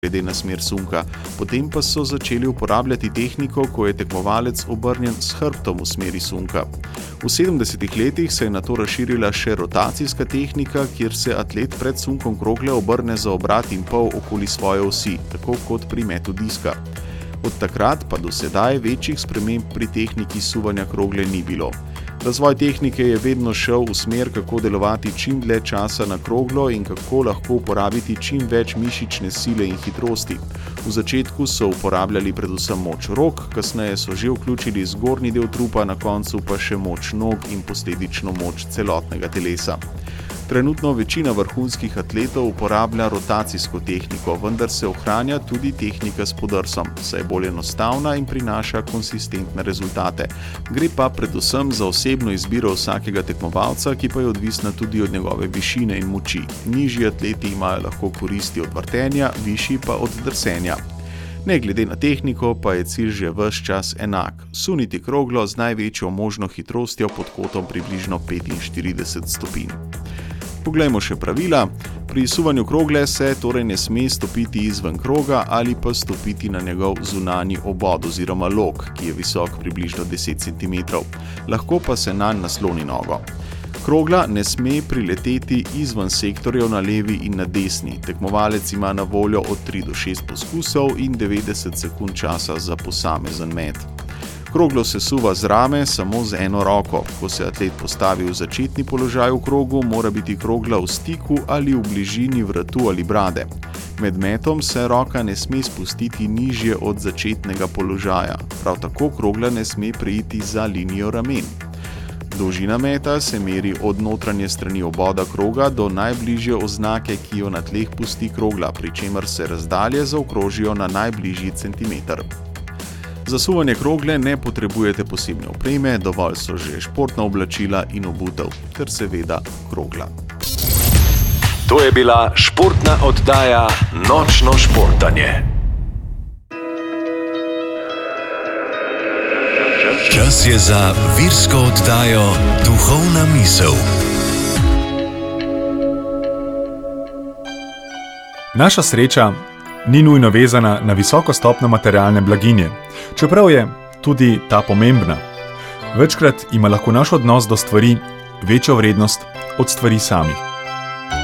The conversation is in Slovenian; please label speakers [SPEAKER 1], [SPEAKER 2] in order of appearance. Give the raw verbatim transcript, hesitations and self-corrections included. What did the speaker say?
[SPEAKER 1] glede na smer sunka. Potem pa so začeli uporabljati tehniko, ko je tekmovalec obrnjen s hrbtom v smeri sunka. V sedemdesetih letih se je nato razširila še rotacijska tehnika, kjer se atlet pred sunkom krogle obrne za obrat in pol okoli svoje osi, tako kot pri metu diska. Od takrat pa do sedaj večjih sprememb pri tehniki suvanja krogle ni bilo. Razvoj tehnike je vedno šel v smer, kako delovati čim dlje časa na kroglo in kako lahko uporabiti čim več mišične sile in hitrosti. V začetku so uporabljali predvsem moč rok, kasneje so že vključili zgornji del trupa, na koncu pa še moč nog in posledično moč celotnega telesa. Trenutno večina vrhunskih atletov uporablja rotacijsko tehniko, vendar se ohranja tudi tehnika s podrsom, saj je bolj enostavna in prinaša konsistentne rezultate. Gre pa predvsem za osebno izbiro vsakega tekmovalca, ki pa je odvisna tudi od njegove višine in moči. Nižji atleti imajo lahko koristi od vrtenja, višji pa od drsenja. Ne glede na tehniko pa je cilj že ves čas enak. Suniti kroglo z največjo možno hitrostjo pod kotom približno petinštirideset stopinj. Poglejmo še pravila. Pri suvanju krogle se torej ne sme stopiti izven kroga ali pa stopiti na njegov zunanji obod oziroma lok, ki je visok približno deset centimetrov. Lahko pa se nanj nasloni nogo. Krogla ne sme prileteti izven sektorjev na levi in na desni. Tekmovalec ima na voljo od tri do šest poskusov in devetdeset sekund časa za posamezen met. Kroglo se suva z rame samo z eno roko. Ko se atlet postavi v začetni položaj v krogu, mora biti krogla v stiku ali v bližini vratu ali brade. Med metom se roka ne sme spustiti nižje od začetnega položaja. Prav tako krogla ne sme preiti za linijo ramen. Dolžina meta se meri od notranje strani oboda kroga do najbližje oznake, ki jo na tleh pusti krogla, pri čemer se razdalje zaokrožijo na najbližji centimeter. Za suvanje krogle ne potrebujete posebne opreme, dovolj so že športna oblačila in obutev, ter seveda krogla.
[SPEAKER 2] To je bila športna oddaja Nočno športanje. Čas je za virsko oddajo Duhovna misel.
[SPEAKER 3] Naša sreča ni nujno vezana na visoko stopnjo materialne blaginje, čeprav je tudi ta pomembna. Večkrat ima lahko naš odnos do stvari večjo vrednost od stvari samih.